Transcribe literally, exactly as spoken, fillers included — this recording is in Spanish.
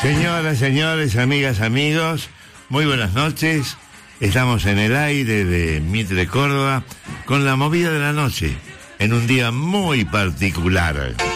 Señoras, señores, amigas, amigos, muy buenas noches. Estamos en el aire de Mitre Córdoba con la movida de la noche, en un día muy particular.